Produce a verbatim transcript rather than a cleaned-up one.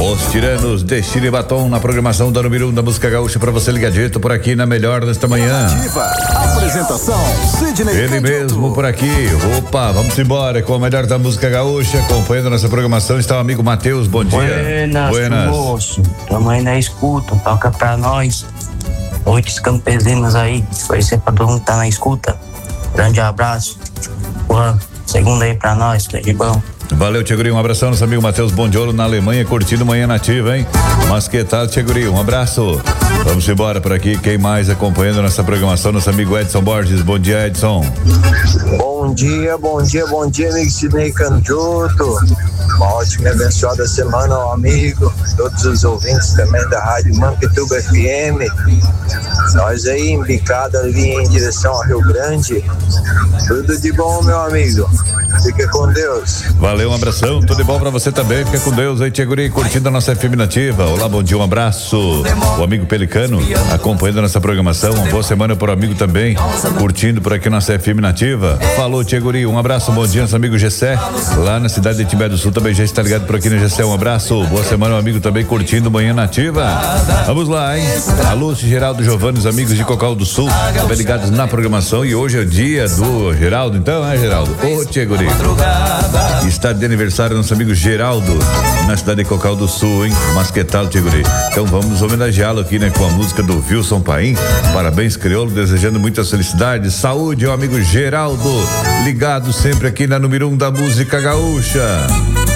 Os Tiranos de Chile Batom na programação da número um da música gaúcha pra você ligadito por aqui na melhor nesta manhã. Ativa. Apresentação Sidney Ele Candido. mesmo por aqui. Opa, vamos embora com a melhor da música gaúcha. Acompanhando nossa programação está o amigo Matheus. Bom dia. Buenas, Buenas. moço. Tamo aí na escuta, toca pra nós. Noites campesinas aí, vai ser pra todo mundo que tá na escuta. Grande abraço. Boa segunda aí pra nós, tudo de bom. Valeu, Tcheguri, um abração, nosso amigo Matheus Bondiolo na Alemanha, curtindo Manhã Nativa, hein? Mas que tal, Tcheguri? Um abraço. Vamos embora por aqui, quem mais acompanhando nossa programação, nosso amigo Edson Borges. Bom dia, Edson. Bom dia, bom dia, bom dia, amigo Sidney Candido. Uma ótima e abençoada semana ao amigo, todos os ouvintes também da Rádio Mampituba F M. Nós aí embicado ali em direção ao Rio Grande. Tudo de bom, meu amigo. Fica com Deus. Valeu, um abração, tudo de bom pra você também. Fica com Deus aí, Tcheguri, curtindo a nossa F M Nativa. Olá, bom dia, um abraço. O amigo Pelicano acompanhando a nossa programação. Uma boa semana pro amigo também, curtindo por aqui nossa F M Nativa. Falou, Tcheguri, um abraço, bom dia, nosso amigo Gessé, lá na cidade de Timbé do Sul, também já está ligado por aqui no Gessé. Um abraço, boa semana, um amigo também curtindo Manhã Nativa. Vamos lá, hein? Alô, Geraldo, Giovanni, os amigos de Cocal do Sul, também ligados na programação. E hoje é o dia do Geraldo, então, é, Geraldo? Ô, Tcheguri. Está de aniversário nosso amigo Geraldo, na cidade de Cocal do Sul, hein? Masquetado, Tcheguri. Então vamos homenageá-lo aqui, né? Com a música do Wilson Paim. Parabéns, crioulo, desejando muitas felicidades. Saúde ao amigo Geraldo, ligado sempre aqui na número um da música gaúcha.